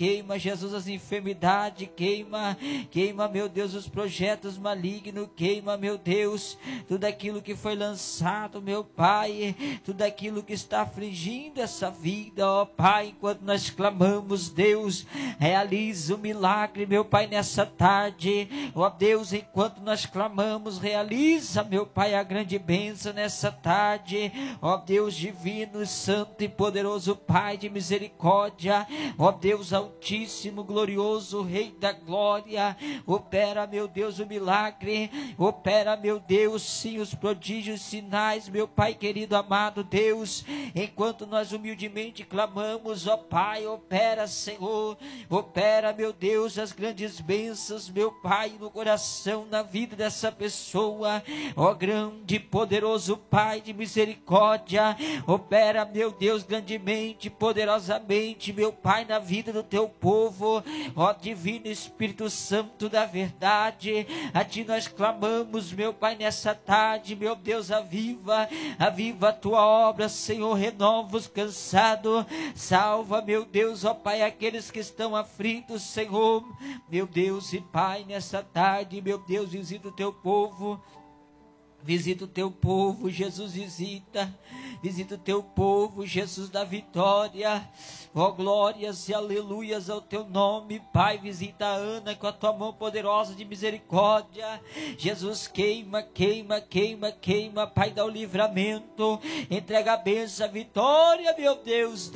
queima, Jesus, as enfermidades, queima, meu Deus, os projetos malignos, queima, meu Deus, tudo aquilo que foi lançado, meu Pai, tudo aquilo que está afligindo essa vida, ó Pai, enquanto nós clamamos, Deus, realiza o milagre, meu Pai, nessa tarde, ó Deus, enquanto nós clamamos, realiza, meu Pai, a grande bênção nessa tarde, ó Deus divino, santo e poderoso Pai de misericórdia, ó Deus altíssimo, glorioso, Rei da glória, opera, meu Deus, o milagre, opera, meu Deus, sim, os prodígios, sinais, meu Pai querido, amado Deus, enquanto nós humildemente clamamos, ó Pai, opera, Senhor, opera, meu Deus, as grandes bênçãos, meu Pai, no coração, na vida dessa pessoa, ó grande, poderoso Pai de misericórdia, opera, meu Deus, grandemente, poderosamente, meu Pai, na vida do teu povo, ó divino Espírito Santo da verdade, a ti nós clamamos, meu Pai, nessa tarde, meu Deus, aviva a tua obra, Senhor, renova os cansados, salva, meu Deus, ó Pai, aqueles que estão aflitos, Senhor, meu Deus e Pai, nessa tarde, meu Deus, visita o teu povo, Jesus, visita o teu povo, Jesus da vitória, ó glórias e aleluias ao teu nome, Pai, visita a Ana com a tua mão poderosa de misericórdia, Jesus, queima, Pai, dá o livramento, entrega a bênção, a vitória, meu Deus,